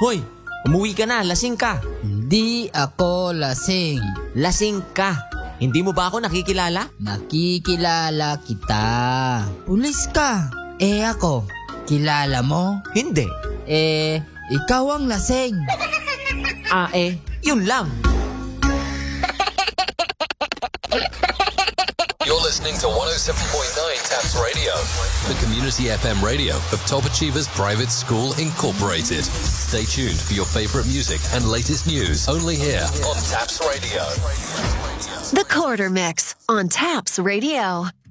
Hoy, umuwi ka na, lasing ka. Hindi ako lasing. Lasing ka. Hindi mo ba ako nakikilala? Nakikilala kita. Pulis ka. Ako, kilala mo? Hindi. Ikaw ang lasing. Yun lang. You're listening to 107.9 Taps Radio, the community FM radio of Top Achievers Private School Incorporated. Stay tuned for your favorite music and latest news only here on Taps Radio. The Quarter Mix on Taps Radio.